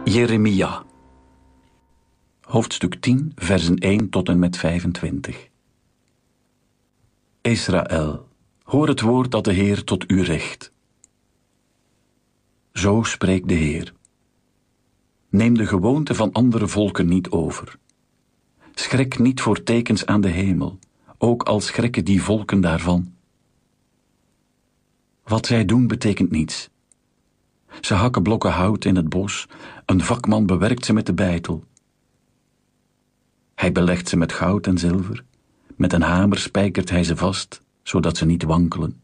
Jeremia, hoofdstuk 10, versen 1 tot en met 25. Israël, hoor het woord dat de Heer tot u richt. Zo spreekt de Heer. Neem de gewoonte van andere volken niet over. Schrik niet voor tekens aan de hemel, ook al schrikken die volken daarvan. Wat zij doen betekent niets. Ze hakken blokken hout in het bos, een vakman bewerkt ze met de beitel. Hij belegt ze met goud en zilver, met een hamer spijkert hij ze vast, zodat ze niet wankelen.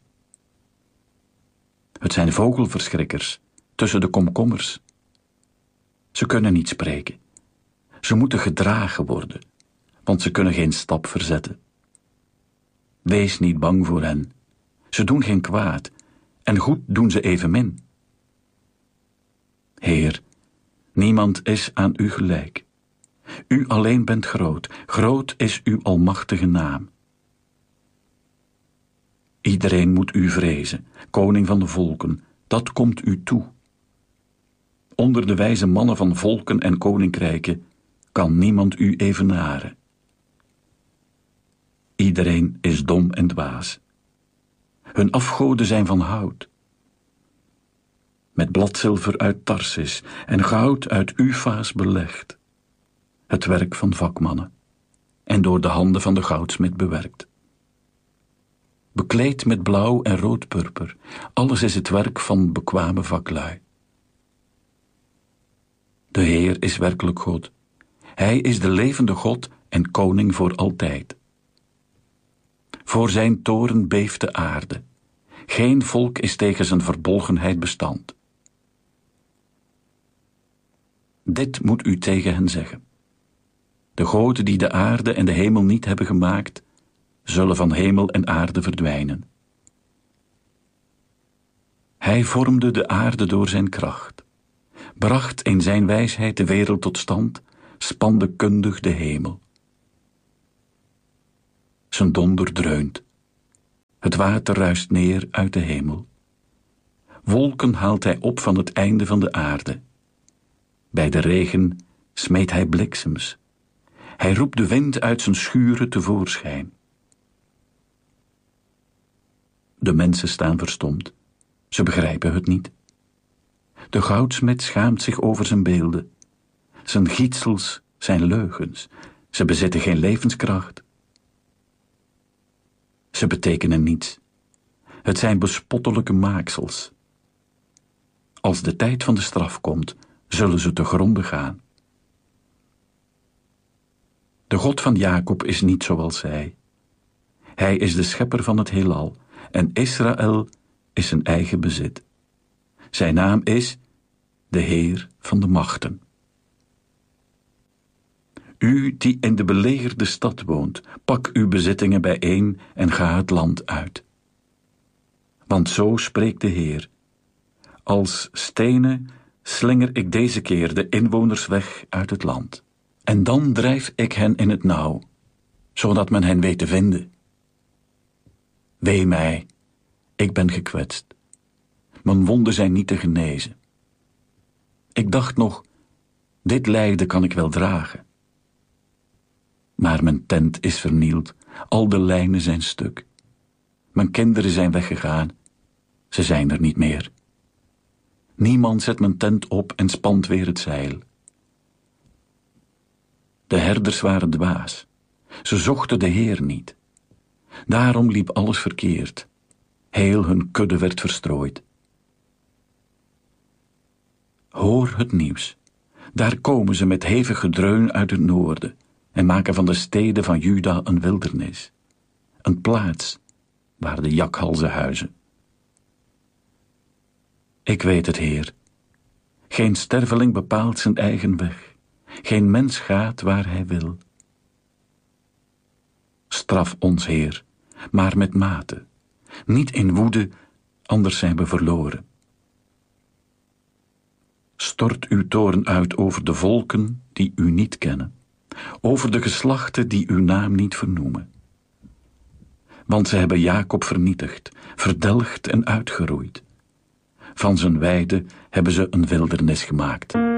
Het zijn vogelverschrikkers, tussen de komkommers. Ze kunnen niet spreken. Ze moeten gedragen worden, want ze kunnen geen stap verzetten. Wees niet bang voor hen. Ze doen geen kwaad, en goed doen ze evenmin. Heer, niemand is aan u gelijk. U alleen bent groot, groot is uw almachtige naam. Iedereen moet u vrezen, koning van de volken, dat komt u toe. Onder de wijze mannen van volken en koninkrijken kan niemand u evenaren. Iedereen is dom en dwaas. Hun afgoden zijn van hout. Met bladzilver uit Tarsis en goud uit Ufa's belegd. Het werk van vakmannen en door de handen van de goudsmid bewerkt. Bekleed met blauw en rood purper, alles is het werk van bekwame vaklui. De Heer is werkelijk God. Hij is de levende God en koning voor altijd. Voor zijn toren beeft de aarde. Geen volk is tegen zijn verbolgenheid bestand. Dit moet u tegen hen zeggen. De goden die de aarde en de hemel niet hebben gemaakt, zullen van hemel en aarde verdwijnen. Hij vormde de aarde door zijn kracht, bracht in zijn wijsheid de wereld tot stand, spande kundig de hemel. Zijn donder dreunt. Het water ruist neer uit de hemel. Wolken haalt hij op van het einde van de aarde. Bij de regen smeet hij bliksems. Hij roept de wind uit zijn schuren tevoorschijn. De mensen staan verstomd. Ze begrijpen het niet. De goudsmid schaamt zich over zijn beelden. Zijn gietsels zijn leugens. Ze bezitten geen levenskracht. Ze betekenen niets. Het zijn bespottelijke maaksels. Als de tijd van de straf komt, zullen ze te gronde gaan. De God van Jacob is niet zoals zij. Hij is de schepper van het heelal en Israël is zijn eigen bezit. Zijn naam is de Heer van de machten. U die in de belegerde stad woont, pak uw bezittingen bijeen en ga het land uit. Want zo spreekt de Heer. Als stenen slinger ik deze keer de inwoners weg uit het land. En dan drijf ik hen in het nauw, zodat men hen weet te vinden. Wee mij, ik ben gekwetst. Mijn wonden zijn niet te genezen. Ik dacht nog, dit lijden kan ik wel dragen. Maar mijn tent is vernield, al de lijnen zijn stuk. Mijn kinderen zijn weggegaan, ze zijn er niet meer. Niemand zet mijn tent op en spant weer het zeil. De herders waren dwaas. Ze zochten de Heer niet. Daarom liep alles verkeerd. Heel hun kudde werd verstrooid. Hoor het nieuws. Daar komen ze met hevig gedreun uit het noorden en maken van de steden van Juda een wildernis. Een plaats waar de jakhalzen huizen. Ik weet het, Heer. Geen sterveling bepaalt zijn eigen weg. Geen mens gaat waar hij wil. Straf ons, Heer, maar met mate. Niet in woede, anders zijn we verloren. Stort uw toorn uit over de volken die u niet kennen, over de geslachten die uw naam niet vernoemen. Want ze hebben Jacob vernietigd, verdelgd en uitgeroeid. Van zijn weide hebben ze een wildernis gemaakt.